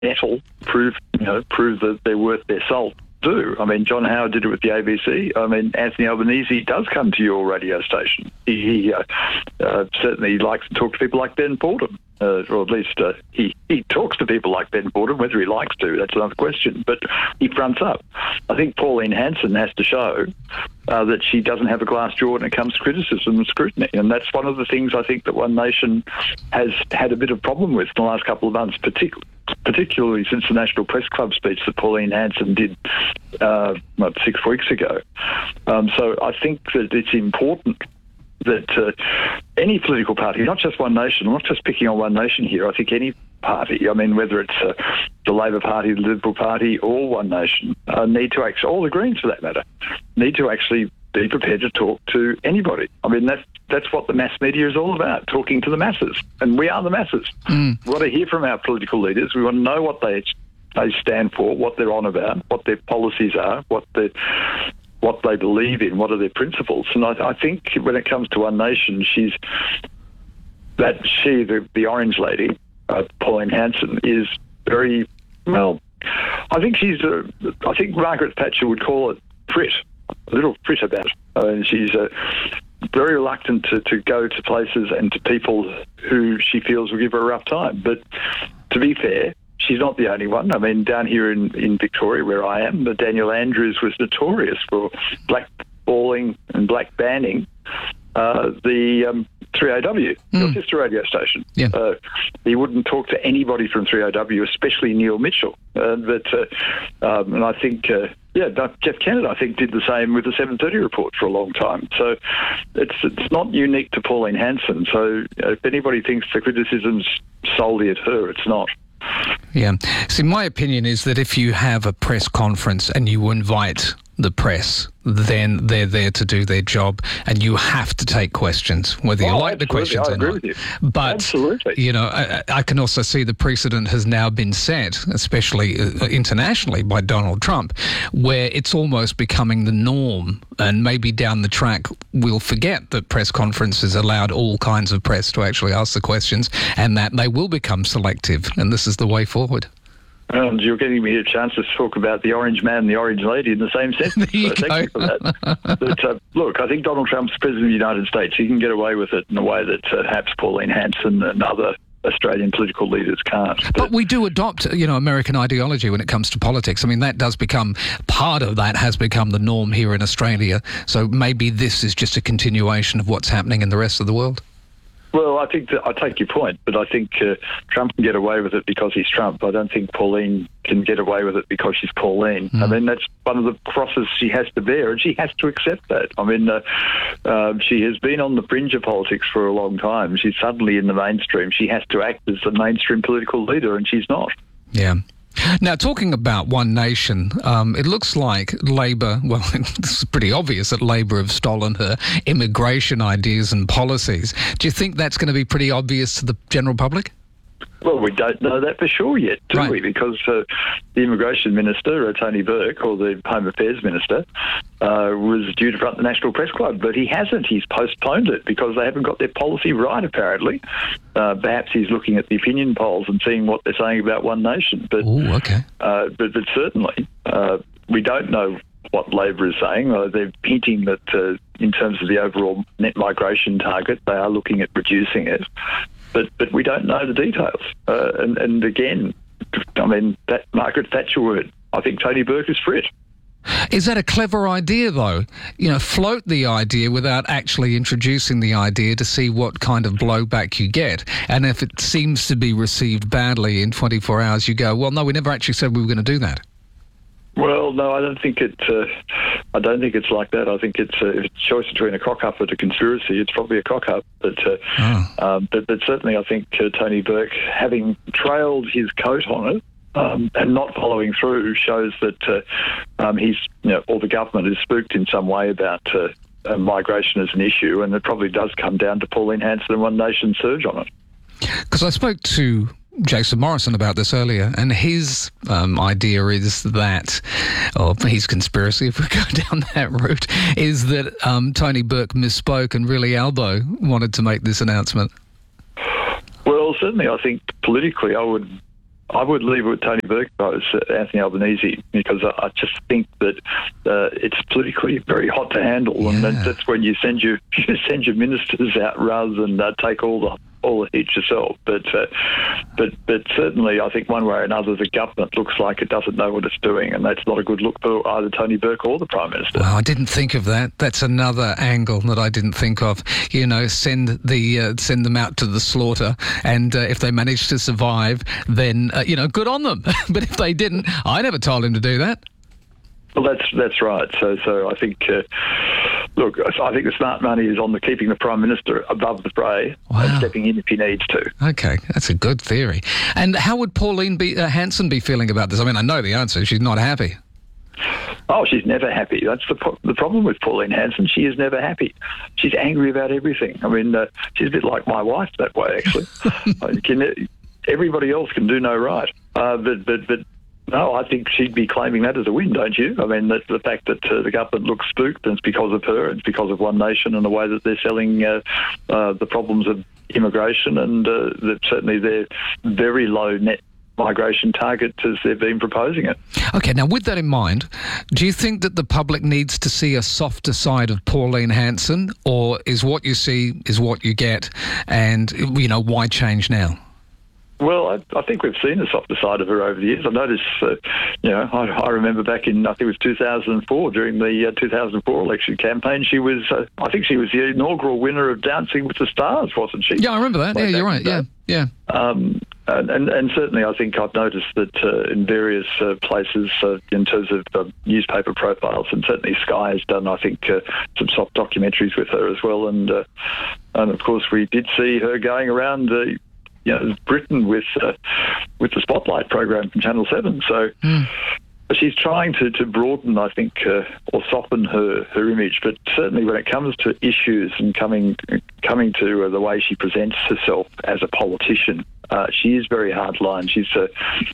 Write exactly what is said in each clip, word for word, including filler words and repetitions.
nettle, prove you know prove that they're worth their salt. Do. I mean, John Howard did it with the A B C. I mean, Anthony Albanese does come to your radio station. He, he uh, uh, certainly likes to talk to people like Ben Fordham, uh, or at least uh, he, he talks to people like Ben Fordham. Whether he likes to, that's another question. But he fronts up. I think Pauline Hanson has to show uh, that she doesn't have a glass jaw when it comes to criticism and scrutiny. And that's one of the things I think that One Nation has had a bit of problem with in the last couple of months, particularly. particularly since the National Press Club speech that Pauline Hanson did uh, what, six weeks ago. Um, so I think that it's important that uh, any political party, not just One Nation, I'm not just picking on One Nation here, I think any party, I mean, whether it's uh, the Labor Party, the Liberal Party, or One Nation, uh, need to actually, all the Greens for that matter, need to actually be prepared to talk to anybody. I mean, that's that's what the mass media is all about, talking to the masses. And we are the masses. Mm. We want to hear from our political leaders. We want to know what they they stand for, what they're on about, what their policies are, what they what they believe in, what are their principles. And I, I think when it comes to One Nation, she's that she, the, the Orange Lady, uh, Pauline Hanson, is very well. I think she's. A, I think Margaret Thatcher would call it prit. A little prit about it. I mean, she's uh, very reluctant to, to go to places and to people who she feels will give her a rough time. But to be fair, she's not the only one. I mean, down here in, in Victoria, where I am, Daniel Andrews was notorious for blackballing and black banning uh, the um, three O W, mm. your sister radio station. Yeah. Uh, he wouldn't talk to anybody from three O W, especially Neil Mitchell. Uh, but uh, um, and I think. Uh, Yeah, Jeff Kennett, I think, did the same with the seven thirty report for a long time. So it's it's not unique to Pauline Hanson. So if anybody thinks the criticism's solely at her, it's not. Yeah. See, my opinion is that if you have a press conference and you invite the press, then they're there to do their job, and you have to take questions, whether you oh, like the questions I or agree not. With you. But, absolutely. you know, I, I can also see the precedent has now been set, especially uh, internationally, by Donald Trump, where it's almost becoming the norm, and maybe down the track we'll forget that press conferences allowed all kinds of press to actually ask the questions, and that they will become selective, and this is the way forward. And you're getting me a chance to talk about the Orange Man and the Orange Lady in the same sentence. You so thank you for that. But, uh, look, I think Donald Trump's President of the United States. He can get away with it in a way that uh, perhaps Pauline Hanson and other Australian political leaders can't. But, but we do adopt, you know, American ideology when it comes to politics. I mean, that does become, part of that has become the norm here in Australia. So maybe this is just a continuation of what's happening in the rest of the world. Well, I think that I take your point, but I think uh, Trump can get away with it because he's Trump. I don't think Pauline can get away with it because she's Pauline. Mm. I mean, that's one of the crosses she has to bear, and she has to accept that. I mean, uh, uh, she has been on the fringe of politics for a long time. She's suddenly in the mainstream. She has to act as the mainstream political leader, and she's not. Yeah. Now, talking about One Nation, um, it looks like Labor, well, it's pretty obvious that Labor have stolen her immigration ideas and policies. Do you think that's going to be pretty obvious to the general public? Well, we don't know that for sure yet, do right. we? Because uh, the Immigration Minister, uh, Tony Burke, or the Home Affairs Minister, uh, was due to front the National Press Club, but he hasn't. He's postponed it because they haven't got their policy right, apparently. Uh, perhaps he's looking at the opinion polls and seeing what they're saying about One Nation. But, Ooh, okay. uh, but, but certainly, uh, we don't know what Labor is saying. Uh, they're hinting that uh, in terms of the overall net migration target, they are looking at reducing it. But but we don't know the details. Uh, and, and again, I mean, that Margaret Thatcher word, I think Tony Burke is for it. Is that a clever idea, though? You know, float the idea without actually introducing the idea to see what kind of blowback you get. And if it seems to be received badly in twenty-four hours, you go, well, no, we never actually said we were going to do that. Well, no, I don't think it. Uh, I don't think it's like that. I think it's uh, if it's a choice between a cock up and a conspiracy. It's probably a cock up, but uh, oh. um, but, but certainly I think uh, Tony Burke, having trailed his coat on it um, and not following through, shows that uh, um, he's you know, or the government is spooked in some way about uh, uh, migration as an issue, and it probably does come down to Pauline Hanson and One Nation surge on it. Because I spoke to Jason Morrison about this earlier, and his um, idea is that, or his conspiracy, if we go down that route, is that um, Tony Burke misspoke and really Albo wanted to make this announcement. Well, certainly I think politically I would I would leave it with Tony Burke if I was uh, Anthony Albanese, because I, I just think that uh, it's politically very hot to handle, yeah. and that, that's when you send your you send your ministers out rather than uh, take all the all the heat yourself. But uh, but but certainly, I think one way or another, the government looks like it doesn't know what it's doing, and that's not a good look for either Tony Burke or the Prime Minister. Well, I didn't think of that. That's another angle that I didn't think of. You know, send the uh, send them out to the slaughter, and uh, if they manage to survive, then uh, you know, good on them. But if they didn't, I never told him to do that. Well, that's that's right. So so I think. Uh, Look, I think the smart money is on the keeping the Prime Minister above the fray wow. and stepping in if he needs to. Okay, that's a good theory. And how would Pauline be, uh, Hanson be feeling about this? I mean, I know the answer. She's not happy. Oh, she's never happy. That's the pro- the problem with Pauline Hanson. She is never happy. She's angry about everything. I mean, uh, she's a bit like my wife that way, actually. can, everybody else can do no right. Uh, but, but, but no, I think she'd be claiming that as a win, don't you? I mean, the, the fact that uh, the government looks spooked, and it's because of her, it's because of One Nation and the way that they're selling uh, uh, the problems of immigration, and uh, that certainly their very low net migration target as they've been proposing it. Okay, now with that in mind, do you think that the public needs to see a softer side of Pauline Hanson, or is what you see is what you get, and, you know, why change now? Well, I, I think we've seen the softer side of her over the years. I noticed, uh, you know, I, I remember back in, I think it was two thousand four, during the uh, two thousand four election campaign, she was, uh, I think she was the inaugural winner of Dancing with the Stars, wasn't she? Yeah, I remember that. Yeah, you're right. Yeah, yeah. Um, and, and, and certainly I think I've noticed that uh, in various uh, places uh, in terms of uh, newspaper profiles, and certainly Sky has done, I think, uh, some soft documentaries with her as well. And, uh, and of course, we did see her going around uh, you know, Britain with uh, with the Spotlight program from Channel seven. So mm. she's trying to, to broaden, I think, uh, or soften her, her image. But certainly when it comes to issues and coming coming to uh, the way she presents herself as a politician, uh, she is very hardline. She's uh,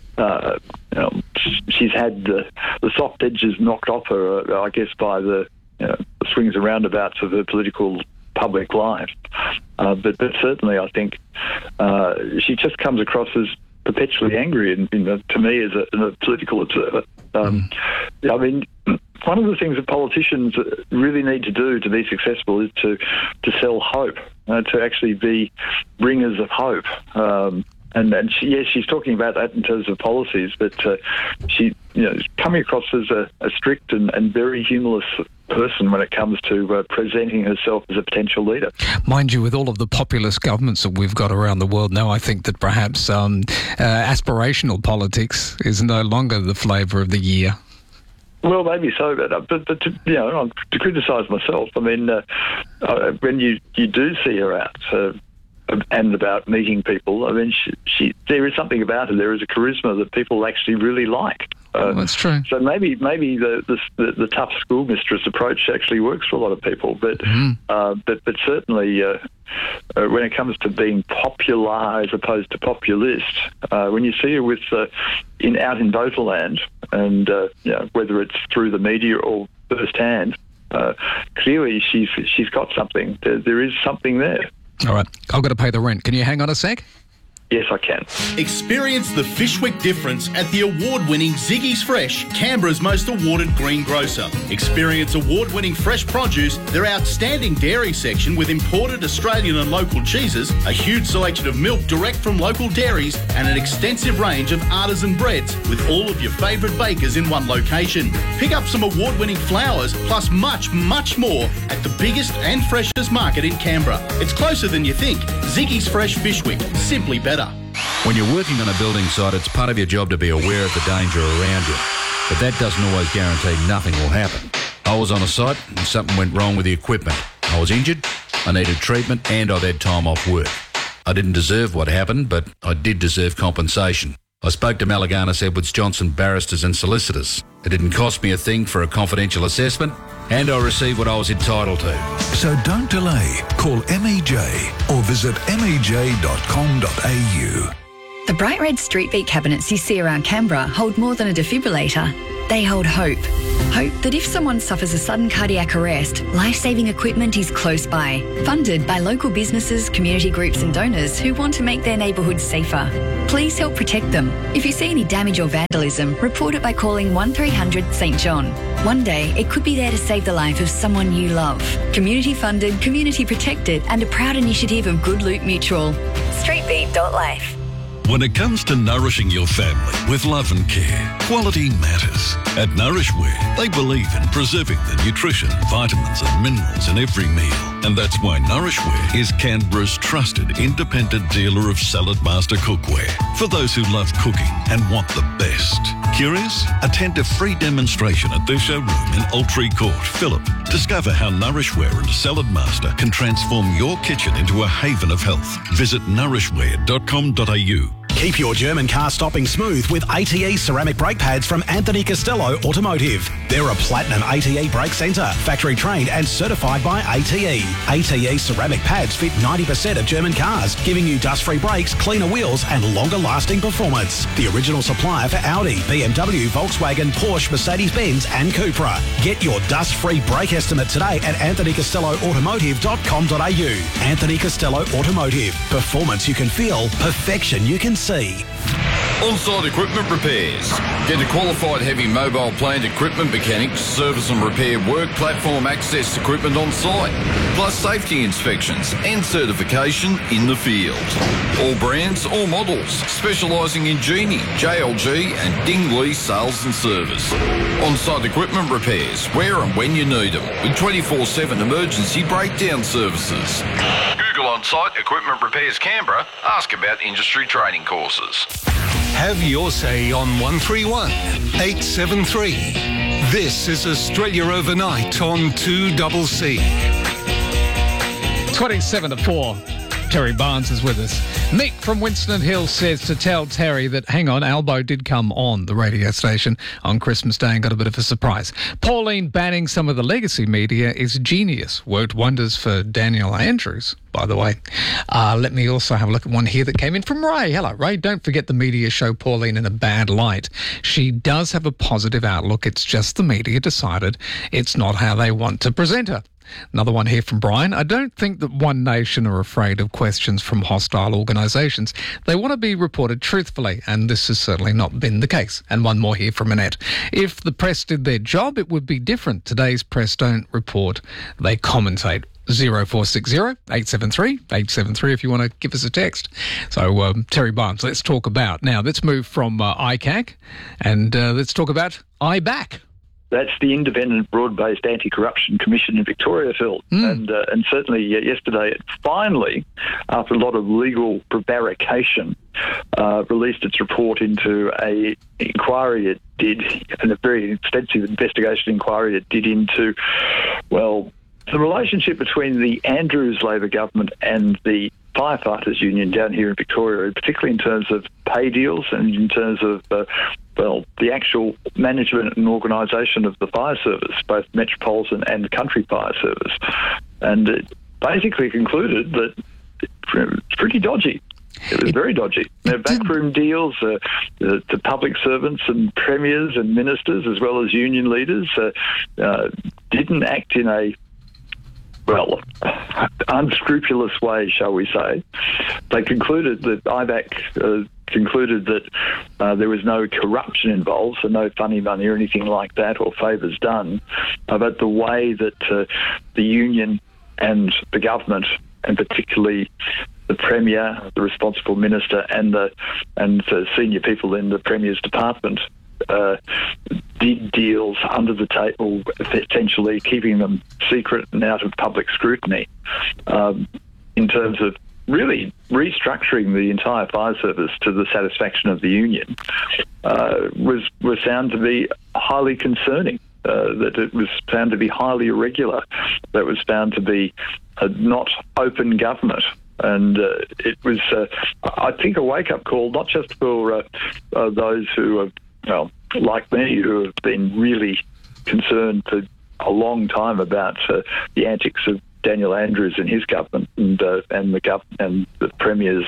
uh, you know, she's had the, the soft edges knocked off her, uh, I guess, by the, you know, the swings and roundabouts of her political public life. Uh, but, but certainly I think uh, she just comes across as perpetually angry, and, you know, to me as a, a political observer. Um, mm. I mean, one of the things that politicians really need to do to be successful is to, to sell hope, uh, to actually be bringers of hope. Um, And, and she, yes, she's talking about that in terms of policies, but uh, she, you know, is coming across as a, a strict and, and very humorless person when it comes to uh, presenting herself as a potential leader. Mind you, with all of the populist governments that we've got around the world now, I think that perhaps um, uh, aspirational politics is no longer the flavour of the year. Well, maybe so, but, uh, but, but to, you know, to criticise myself, I mean, uh, uh, when you, you do see her out uh, and about meeting people, I mean, she, she, there is something about her. There is a charisma that people actually really like. Uh, oh, that's true. So maybe maybe the, the the tough schoolmistress approach actually works for a lot of people, but mm. uh, but but certainly uh, uh, when it comes to being popular as opposed to populist, uh, when you see her with uh, in out in voterland, and uh, you know, whether it's through the media or firsthand, uh, clearly she's she's got something. There, there is something there. All right, I've got to pay the rent. Can you hang on a sec? Yes, I can. Experience the Fishwick difference at the award-winning Ziggy's Fresh, Canberra's most awarded greengrocer. Experience award-winning fresh produce, their outstanding dairy section with imported Australian and local cheeses, a huge selection of milk direct from local dairies, and an extensive range of artisan breads with all of your favourite bakers in one location. Pick up some award-winning flowers, plus much, much more at the biggest and freshest market in Canberra. It's closer than you think. Ziggy's Fresh Fishwick, simply better. When you're working on a building site, it's part of your job to be aware of the danger around you. But that doesn't always guarantee nothing will happen. I was on a site and something went wrong with the equipment. I was injured, I needed treatment, and I've had time off work. I didn't deserve what happened, but I did deserve compensation. I spoke to Malaganas Edwards Johnson barristers and solicitors. It didn't cost me a thing for a confidential assessment, and I received what I was entitled to. So don't delay. Call M E J or visit m e j dot com dot a u. The bright red street beat cabinets you see around Canberra hold more than a defibrillator. They hold hope. Hope that if someone suffers a sudden cardiac arrest, life-saving equipment is close by. Funded by local businesses, community groups and donors who want to make their neighbourhoods safer. Please help protect them. If you see any damage or vandalism, report it by calling one three hundred St John. One day, it could be there to save the life of someone you love. Community funded, community protected and a proud initiative of Good Loop Mutual. street beat dot life. When it comes to nourishing your family with love and care, quality matters. At Nourishware, they believe in preserving the nutrition, vitamins and minerals in every meal. And that's why Nourishware is Canberra's trusted independent dealer of Salad Master cookware. For those who love cooking and want the best. Curious? Attend a free demonstration at their showroom in Altree Court, Phillip. Discover how Nourishware and Salad Master can transform your kitchen into a haven of health. Visit nourishware dot com dot a u. Keep your German car stopping smooth with A T E ceramic brake pads from Anthony Costello Automotive. They're a platinum A T E brake centre, factory trained and certified by A T E. A T E ceramic pads fit ninety percent of German cars, giving you dust-free brakes, cleaner wheels and longer-lasting performance. The original supplier for Audi, B M W, Volkswagen, Porsche, Mercedes-Benz and Cupra. Get your dust-free brake estimate today at anthony costello automotive dot com dot a u. Anthony Costello Automotive. Performance you can feel, perfection you can see. On-site equipment repairs. Get a qualified heavy mobile plant equipment mechanic to service and repair work platform access equipment on site, plus safety inspections and certification in the field. All brands, all models, specialising in Genie, J L G and Dingley sales and service. On-site equipment repairs, where and when you need them, with twenty-four seven emergency breakdown services. Google On-Site Equipment Repairs Canberra. Ask about industry training courses. Have your say on one three one, eight seven three. This is Australia Overnight on two C C. twenty-seven to four. Terry Barnes is with us. Mick from Winston Hill says to tell Terry that, hang on, Albo did come on the radio station on Christmas Day and got a bit of a surprise. Pauline banning some of the legacy media is genius. Worked wonders for Daniel Andrews, by the way. Uh, let me also have a look at one here that came in from Ray. Hello, Ray. Don't forget the media show Pauline in a bad light. She does have a positive outlook. It's just the media decided it's not how they want to present her. Another one here from Brian. I don't think that One Nation are afraid of questions from hostile organisations. They want to be reported truthfully, and this has certainly not been the case. And one more here from Annette. If the press did their job, it would be different. Today's press don't report, they commentate. zero four six zero, eight seven three, eight seven three if you want to give us a text. So, um, Terry Barnes, let's talk about... Now, let's move from uh, I C A C and uh, let's talk about I B A C. That's the Independent Broad-Based Anti-Corruption Commission in Victoria, Phil. Mm. And uh, and certainly uh, yesterday it finally, after a lot of legal prevarication, uh, released its report into a inquiry it did, and a very extensive investigation inquiry it did into, well, the relationship between the Andrews Labor government and the firefighters union down here in Victoria, particularly in terms of pay deals and in terms of, uh, well, the actual management and organisation of the fire service, both Metropolitan and Country Fire Service. And it basically concluded that it's pretty dodgy. It was very dodgy. There backroom deals uh, uh, to public servants and premiers and ministers, as well as union leaders, uh, uh, didn't act in a well, unscrupulous way, shall we say. They concluded that I B A C uh, concluded that uh, there was no corruption involved, so no funny money or anything like that, or favours done, uh, but the way that uh, the union and the government, and particularly the Premier, the responsible minister, and the and the senior people in the Premier's department Uh, did deals under the table, essentially keeping them secret and out of public scrutiny, um, in terms of really restructuring the entire fire service to the satisfaction of the union, uh, was was found to be highly concerning. Uh, that it was found to be highly irregular, that it was found to be a not open government. And uh, it was, uh, I think, a wake-up call, not just for uh, uh, those who are, well, like me, who have been really concerned for a long time about uh, the antics of Daniel Andrews and his government, and uh, and the gov- and the Premier's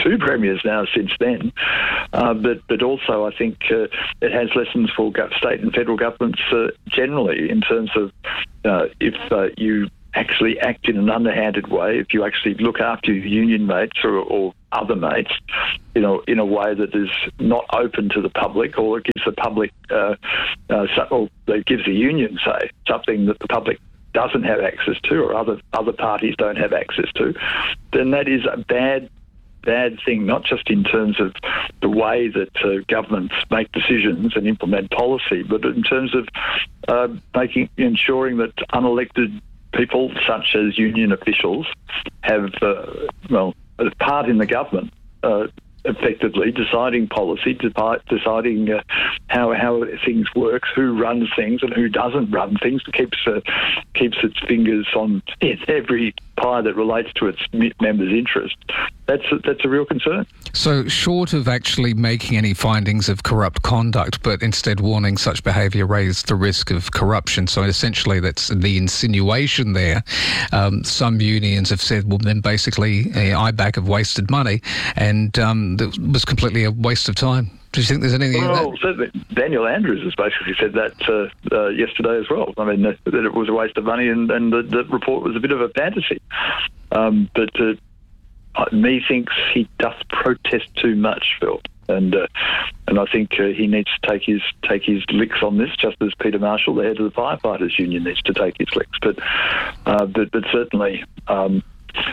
two premiers now since then. Uh, but but also I think uh, it has lessons for state and federal governments uh, generally in terms of uh, if uh, you actually act in an underhanded way, if you actually look after your union mates or, or other mates, you know, in a way that is not open to the public, or it gives the public, uh, uh, or it gives the union, say, something that the public doesn't have access to, or other other parties don't have access to, then that is a bad bad thing, not just in terms of the way that uh, governments make decisions and implement policy, but in terms of uh, making ensuring that unelected people, such as union officials, have uh, well a part in the government, uh, effectively deciding policy, deciding uh, how how things work, who runs things and who doesn't run things, keeps uh, keeps its fingers on every pie that relates to its members' interest. That's a, that's a real concern. So, short of actually making any findings of corrupt conduct, but instead warning such behaviour raised the risk of corruption. So, essentially, that's the insinuation there. Um, some unions have said, well, then basically, uh, I B A C have wasted money, and um, that was completely a waste of time. Do you think there's anything well, in that? Certainly, Daniel Andrews has basically said that uh, uh, yesterday as well. I mean, that, that it was a waste of money, and, and the, the report was a bit of a fantasy. Um, but uh, methinks he does protest too much, Phil, and uh, and I think uh, he needs to take his take his licks on this, just as Peter Marshall, the head of the firefighters union, needs to take his licks. But uh, but, but certainly. Um,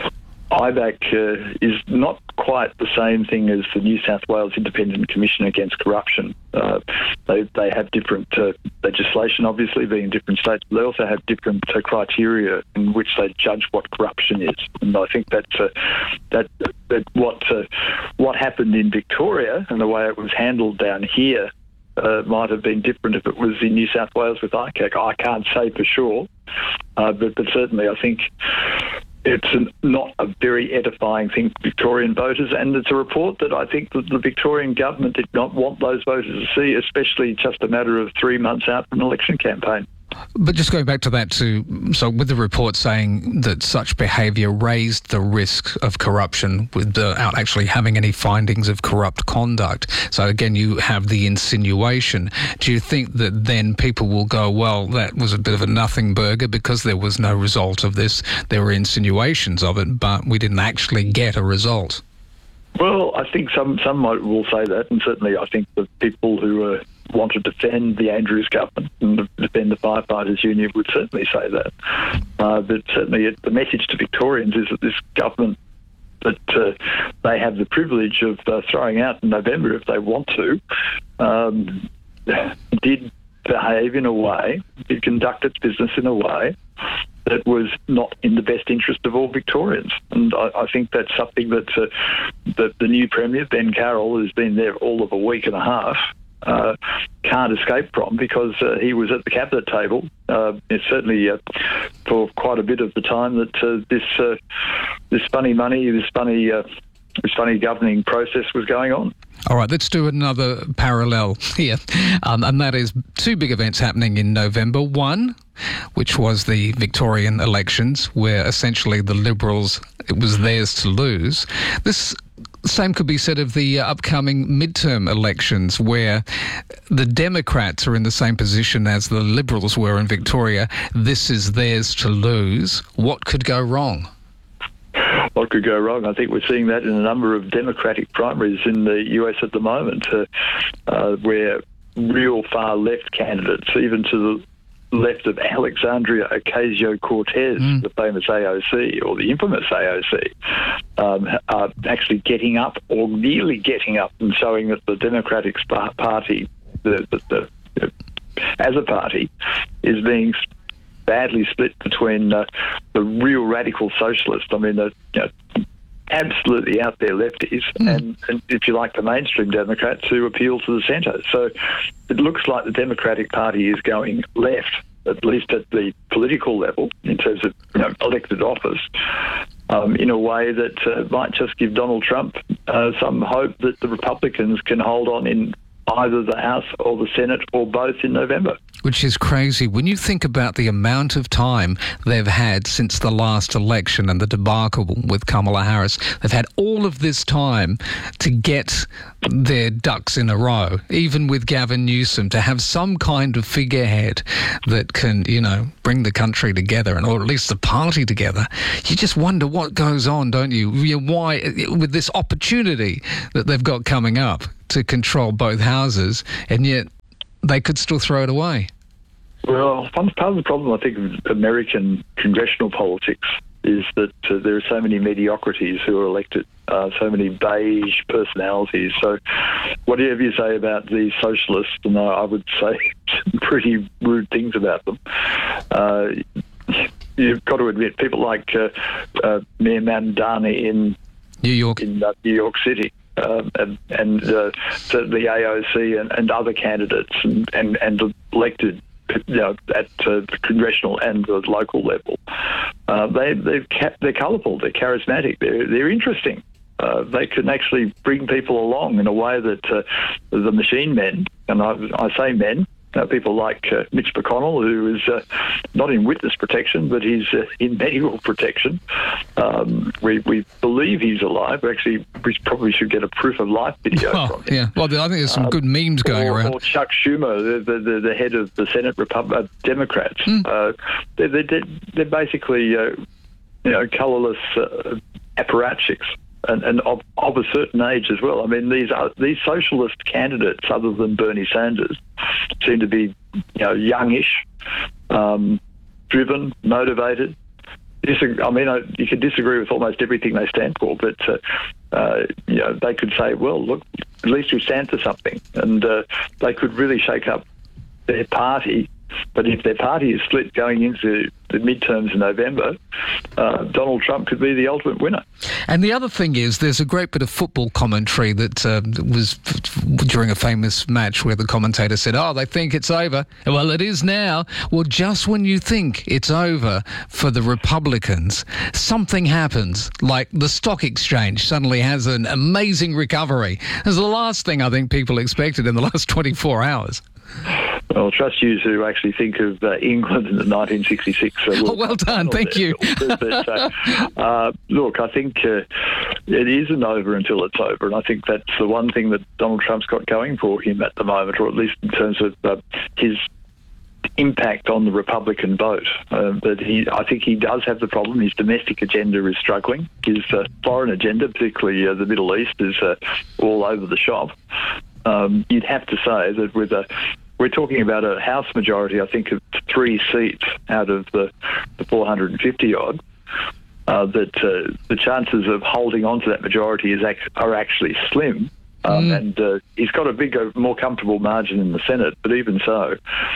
I B A C uh, is not quite the same thing as the New South Wales Independent Commission Against Corruption. Uh, they they have different uh, legislation, obviously, being in different states, but they also have different uh, criteria in which they judge what corruption is. And I think that uh, that that what uh, what happened in Victoria and the way it was handled down here uh, might have been different if it was in New South Wales with I C A C. I can't say for sure, uh, but but certainly I think it's an, not a very edifying thing for Victorian voters, and it's a report that I think that the Victorian government did not want those voters to see, especially just a matter of three months out from an election campaign. But just going back to that too, so with the report saying that such behaviour raised the risk of corruption without actually having any findings of corrupt conduct. So again, you have the insinuation. Do you think that then people will go, well, that was a bit of a nothing burger because there was no result of this? There were insinuations of it, but we didn't actually get a result. Well, I think some some might will say that, and certainly I think the people who uh, want to defend the Andrews government and defend the firefighters union would certainly say that. Uh, but certainly it, the message to Victorians is that this government, that uh, they have the privilege of uh, throwing out in November if they want to, um, did behave in a way, did conduct its business in a way that was not in the best interest of all Victorians. And I, I think that's something that, uh, that the new Premier, Ben Carroll, who's been there all of a week and a half, uh, can't escape from, because uh, he was at the cabinet table. Uh, it's certainly uh, for quite a bit of the time that uh, this uh, this funny money, this funny uh, this funny governing process was going on. All right, let's do another parallel here, um, and that is two big events happening in November. One, which was the Victorian elections, where essentially the Liberals, it was theirs to lose. This same could be said of the uh, upcoming midterm elections, where the Democrats are in the same position as the Liberals were in Victoria. This is theirs to lose. What could go wrong? What could go wrong? I think we're seeing that in a number of Democratic primaries in the U S at the moment, uh, uh, where real far-left candidates, even to the left of Alexandria Ocasio-Cortez, mm. the famous A O C, or the infamous A O C, um, are actually getting up, or nearly getting up, and showing that the Democratic Party, the, the, the, as a party, is being badly split between uh, the real radical socialists, I mean, the you know, absolutely out there lefties, mm. and, and, if you like, the mainstream Democrats who appeal to the centre. So it looks like the Democratic Party is going left, at least at the political level, in terms of you know, elected office, um, in a way that uh, might just give Donald Trump uh, some hope that the Republicans can hold on in either the House or the Senate or both in November. Which is crazy. When you think about the amount of time they've had since the last election and the debacle with Kamala Harris, they've had all of this time to get their ducks in a row, even with Gavin Newsom, to have some kind of figurehead that can, you know, bring the country together, and or at least the party together. You just wonder what goes on, don't you? You know, why, with this opportunity that they've got coming up to control both houses, and yet they could still throw it away. Well, part of the problem, I think, of American congressional politics is that uh, there are so many mediocrities who are elected, uh, so many beige personalities. So whatever you say about the socialists, and I, I would say some pretty rude things about them, uh, you've got to admit, people like uh, uh, Mayor Mamdani in New York, in uh, New York City, Um, and, and uh, certainly A O C and, and other candidates and, and, and elected, you know, at uh, the congressional and the local level, uh, they they've ca- they're colourful, they're charismatic, they're they're interesting. Uh, they can actually bring people along in a way that uh, the machine men, and I, I say men, Uh, people like uh, Mitch McConnell, who is uh, not in witness protection, but he's uh, in medical protection. Um, we, we believe he's alive. Actually, we probably should get a proof of life video oh, from him. Yeah, well, I think there's some um, good memes going or, around. Or Chuck Schumer, the, the, the head of the Senate Repub- uh, Democrats. Mm. Uh, they're, they're, they're basically, uh, you know, colourless uh, apparatchiks. And, and of, of a certain age as well. I mean, these are, these socialist candidates, other than Bernie Sanders, seem to be, you know, youngish, um, driven, motivated. Disag- I mean, I, you can disagree with almost everything they stand for, but uh, uh, you know, they could say, "Well, look, at least we stand for something," and uh, they could really shake up their party. But if their party is split going into the midterms in November, uh, Donald Trump could be the ultimate winner. And the other thing is, there's a great bit of football commentary that uh, was during a famous match where the commentator said, oh, they think it's over. Well, it is now. Well, just when you think it's over for the Republicans, something happens, like the stock exchange suddenly has an amazing recovery. That's the last thing I think people expected in the last twenty-four hours. Well, trust you to actually think of uh, England in the nineteen sixty-six. Uh, oh, well done, thank you. but, uh, uh, look, I think uh, it isn't over until it's over, and I think that's the one thing that Donald Trump's got going for him at the moment, or at least in terms of uh, his impact on the Republican vote. Uh, but he, I think he does have the problem. His domestic agenda is struggling. His uh, foreign agenda, particularly uh, the Middle East, is uh, all over the shop. Um, you'd have to say that with a We're talking about a House majority, I think, of three seats out of the, the four hundred fifty odd, uh, that uh, the chances of holding on to that majority is act- are actually slim. Um, mm. And uh, he's got a bigger, more comfortable margin in the Senate, but even so,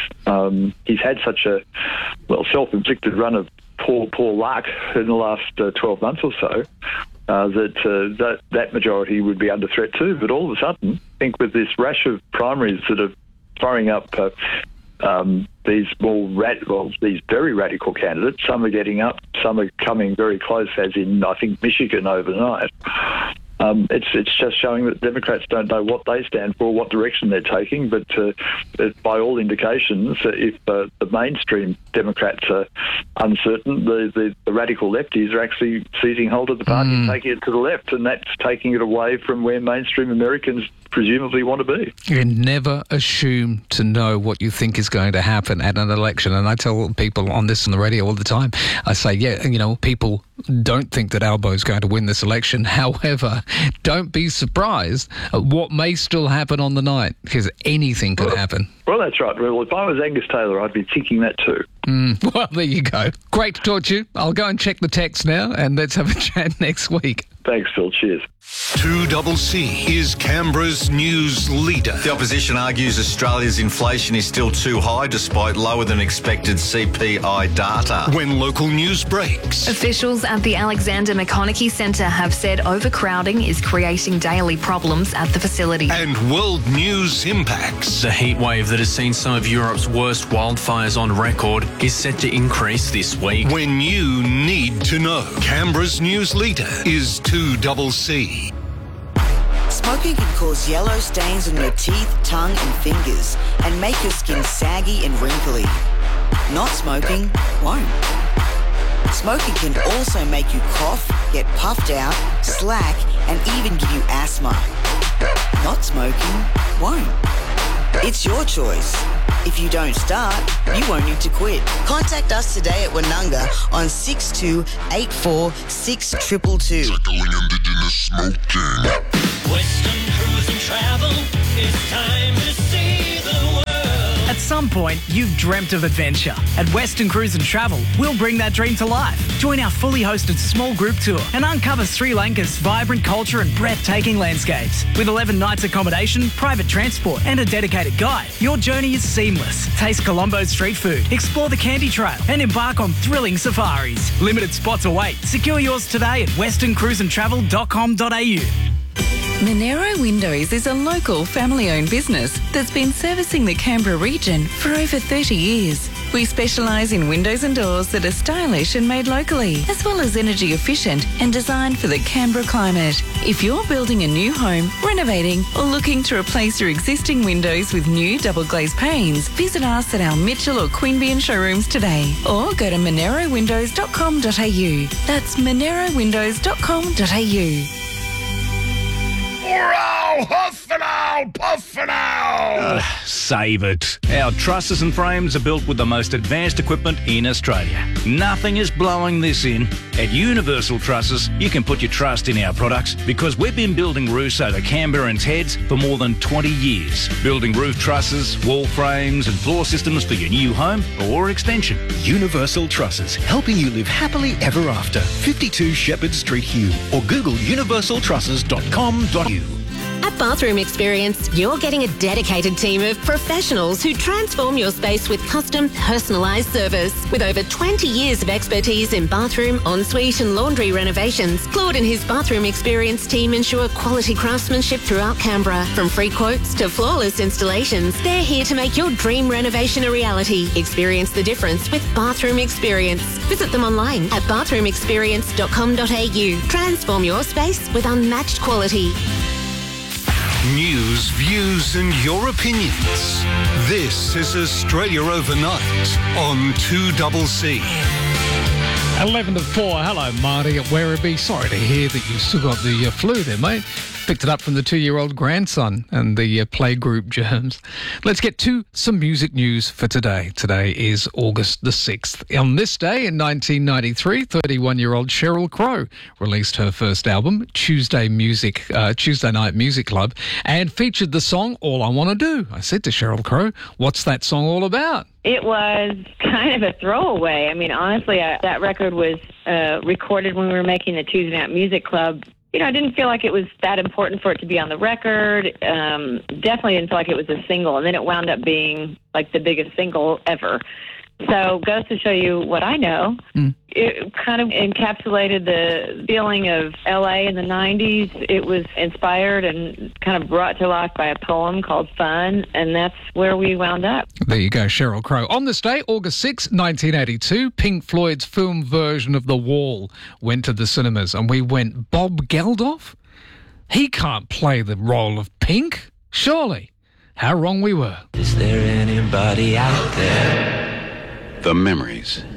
um, he's had such a, well, self-inflicted run of poor, poor luck in the last uh, twelve months or so, Uh, that, uh, that that majority would be under threat too. But all of a sudden, I think with this rash of primaries that are throwing up uh, um, these more rad- well, these very radical candidates, some are getting up, some are coming very close, as in, I think, Michigan overnight. Um, it's it's just showing that Democrats don't know what they stand for, what direction they're taking. But uh, by all indications, if uh, the mainstream Democrats are uncertain, the, the, the radical lefties are actually seizing hold of the party mm. and taking it to the left, and that's taking it away from where mainstream Americans presumably want to be. You never assume to know what you think is going to happen at an election. And I tell people on this on the radio all the time, I say, yeah, you know, people don't think that Albo's going to win this election. However, don't be surprised at what may still happen on the night, because anything could well, happen. Well, that's right. Well, if I was Angus Taylor, I'd be thinking that too. Mm, well, there you go. Great to talk to you. I'll go and check the text now, and let's have a chat next week. Thanks, Phil. Cheers. two C C is Canberra's news leader. The opposition argues Australia's inflation is still too high despite lower than expected C P I data. When local news breaks. Officials at the Alexander McConaughey Centre have said overcrowding is creating daily problems at the facility. And world news impacts. The heat wave that has seen some of Europe's worst wildfires on record is set to increase this week. When you need to know. Canberra's news leader is two C C. Smoking can cause yellow stains on your teeth, tongue and fingers and make your skin saggy and wrinkly. Not smoking won't. Smoking can also make you cough, get puffed out, slack and even give you asthma. Not smoking won't. It's your choice. If you don't start, you won't need to quit. Contact us today at Woonunga on six two eight four six two two two. Tackling Indigenous smoking. Western Cruise and Travel, it's time to see the world. At some point, you've dreamt of adventure. At Western Cruise and Travel, we'll bring that dream to life. Join our fully hosted small group tour and uncover Sri Lanka's vibrant culture and breathtaking landscapes. With eleven nights accommodation, private transport and a dedicated guide, your journey is seamless. Taste Colombo's street food, explore the Candy Trail and embark on thrilling safaris. Limited spots await. Secure yours today at western cruise and travel dot com dot a u. Monero Windows is a local family-owned business that's been servicing the Canberra region for over thirty years. We specialise in windows and doors that are stylish and made locally, as well as energy efficient and designed for the Canberra climate. If you're building a new home, renovating or looking to replace your existing windows with new double glazed panes, visit us at our Mitchell or Queanbeyan showrooms today or go to monero windows dot com dot a u. That's monero windows dot com dot a u. Ow, huff and ow, puff and ow. Uh, save it. Our trusses and frames are built with the most advanced equipment in Australia. Nothing is blowing this in. At Universal Trusses, you can put your trust in our products because we've been building roofs over Canberrans' heads for more than twenty years. Building roof trusses, wall frames and floor systems for your new home or extension. Universal Trusses, helping you live happily ever after. fifty-two Shepherd Street, Hugh, or Google universal trusses dot com dot a u. At Bathroom Experience, you're getting a dedicated team of professionals who transform your space with custom, personalised service. With over twenty years of expertise in bathroom, ensuite and laundry renovations, Claude and his Bathroom Experience team ensure quality craftsmanship throughout Canberra. From free quotes to flawless installations, they're here to make your dream renovation a reality. Experience the difference with Bathroom Experience. Visit them online at bathroom experience dot com dot a u. Transform your space with unmatched quality. News, views and your opinions. This is Australia Overnight on two C C. eleven to four. Hello, Marty at Werribee. Sorry to hear that you still got the uh, flu there, mate. Picked it up from the two-year-old grandson and the uh, playgroup germs. Let's get to some music news for today. Today is August the sixth. On this day in nineteen ninety-three, thirty-one-year-old Sheryl Crow released her first album, Tuesday Music, uh, Tuesday Night Music Club, and featured the song All I Want to Do. I said to Sheryl Crow, what's that song all about? It was kind of a throwaway. I mean, honestly, I, that record was uh, recorded when we were making the Tuesday Night Music Club. You know, I didn't feel like it was that important for it to be on the record. Um, definitely didn't feel like it was a single. And then it wound up being like the biggest single ever. So goes to show you what I know. Mm. It kind of encapsulated the feeling of L A in the nineties. It was inspired and kind of brought to life by a poem called Fun, and that's where we wound up. There you go, Sheryl Crow. On this day, August sixth, nineteen eighty-two, Pink Floyd's film version of The Wall went to the cinemas, and we went, Bob Geldof? He can't play the role of Pink, surely. How wrong we were. Is there anybody out there? The memories